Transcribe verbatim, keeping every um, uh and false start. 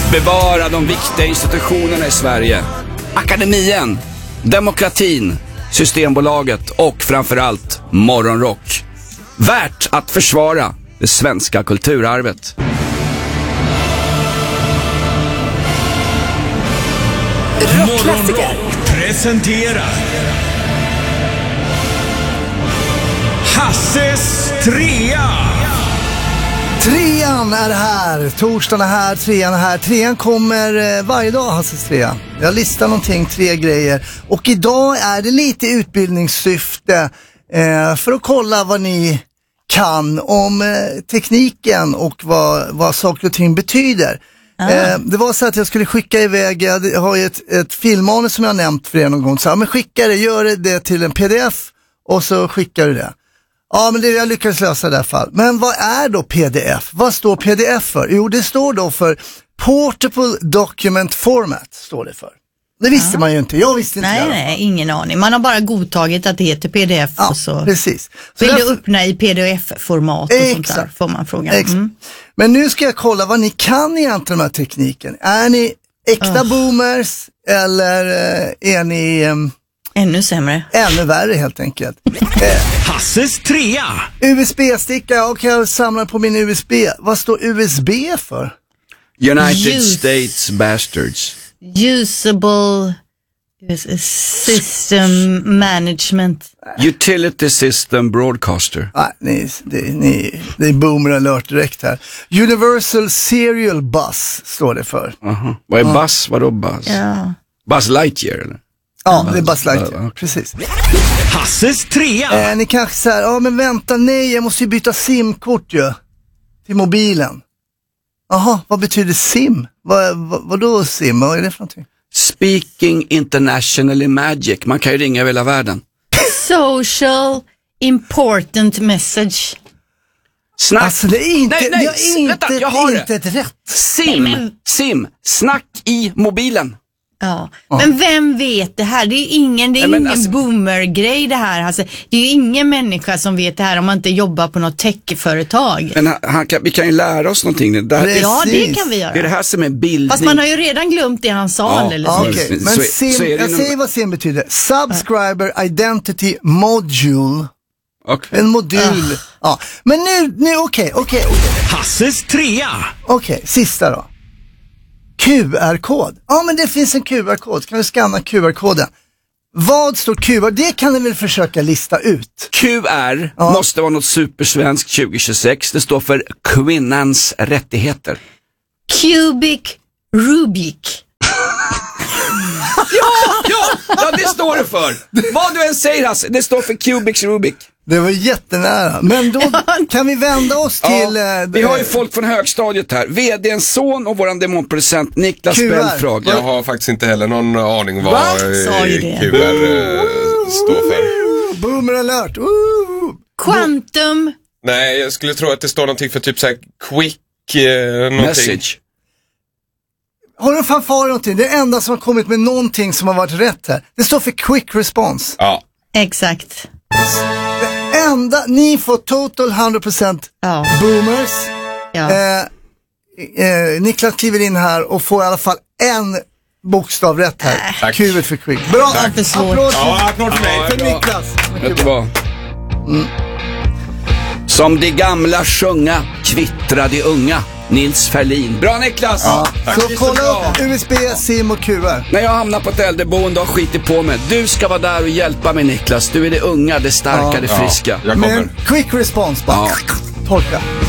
bevara de viktiga institutionerna i Sverige. Akademien, demokratin, Systembolaget och framförallt morgonrock. Värt att försvara det svenska kulturarvet. Morgonrock presenterar Hasses trea. Trean är här, torsdagen är här, trean är här. Trean kommer eh, varje dag, Hasses trea. Jag listar någonting, tre grejer. Och idag är det lite utbildningssyfte eh, för att kolla vad ni kan om eh, tekniken och vad, vad saker och ting betyder. Ah. Eh, det var så att jag skulle skicka iväg, jag har ju ett, ett filmmanus som jag har nämnt för er någon gång. Så, ja, men skicka det, gör det till en pdf och så skickar du det. Ja, men det jag lyckades lösa i det här fall. Men vad är då pdf? Vad står pdf för? Jo, det står då för Portable Document Format, står det för. Det visste ja. man ju inte, jag visste inte. Nej, det. nej, ingen aning. Man har bara godtagit att det heter pdf. Ja, och så precis. Så vill därför... du öppna i pdf-format och Exakt. sånt där, får man fråga. Mm. Men nu ska jag kolla vad ni kan egentligen med tekniken. Är ni äkta oh. boomers eller eh, är ni... Eh, Ännu sämre. Ännu värre helt enkelt. Eh, Hasses trea. U S B-sticka, och jag samlar på min U S B. Vad står U S B för? United Use. States Bastards. Usable System Management. Utility System Broadcaster. Nej, ni, det, ni, det är boomer alert direkt här. Universal Serial Bus står det för. Uh-huh. Vad är ja. bus? Vadå bus? Ja. Buzz Lightyear eller? Ja, det är Buzz Lightyear, ja. Precis. Hasses trea. Eh, ni kanske säger, ja men vänta, nej, jag måste ju byta simkort ju. Till mobilen. Jaha, vad betyder sim? Vad, vad, vad då sim? Vad är det för någonting? Speaking internationally magic. Man kan ju ringa över hela världen. Social important message. Snack. Alltså det är inte, nej, nej, jag är inte, vänta, jag har inte det. ett rätt. Sim, nej, men... sim, snack i mobilen. Ja, men vem vet det här? Det är ingen, det är Nej, ingen alltså... boomer-grej det här. Alltså, det är ju ingen människa som vet det här om man inte jobbar på något techföretag. Men han, han kan, vi kan ju lära oss någonting. Det här, ja, det kan vi göra. Det är det här som är bildning. Fast man har ju redan glömt det han sa. Ja, eller ja, så. okay. Men så, sim, så jag någon... säger vad sim betyder. Subscriber Identity Module. Okay. En modul. Uh. Ja. Men nu, nu okej, okay, okej, okay, okay. Hasses trea. Okej, okay, sista då. Q R-kod. Ja, men det finns en Q R-kod. Kan du scanna Q R-koden? Vad står Q R? Det kan ni väl försöka lista ut. Q R ja. måste vara något supersvenskt tjugo tjugosex. Det står för kvinnans rättigheter. Cubic Rubik. ja, ja, ja, det står det för. Vad du än säger, Hasse, det står för Cubic Rubik. Det var jättenära. Men då kan vi vända oss till... Ja, vi har ju folk från högstadiet här. V D:ns son och våran demonproducent Niklas Belfrag. Jag har faktiskt inte heller någon aning vad Va? Q R uh, står för. Boomer alert. Uh. Quantum. Nej, jag skulle tro att det står någonting för typ så här quick uh, message. Har du en fanfar någonting? Det är enda som har kommit med någonting som har varit rätt här. Det står för quick response. Ja. Exakt. Det enda, ni får total hundra procent ja. boomers. Ja. Eh, eh, Niklas kliver in här och får i alla fall en bokstav rätt här. Tack. Q för quick. Bra, Tack. applåd. Ja, applåd för mig. Ja, för Niklas. Vet du vad? Mm. Som de gamla sjunga, kvittra de unga. Nils Ferlin. Bra Niklas! Ja. Så kolla upp U S B, sim och Q R. När jag hamnar på ett äldreboende och skiter på mig, du ska vara där och hjälpa mig Niklas. Du är det unga, det starka, ja. det friska. Ja, jag kommer. Men quick response bara. Ja. Torka.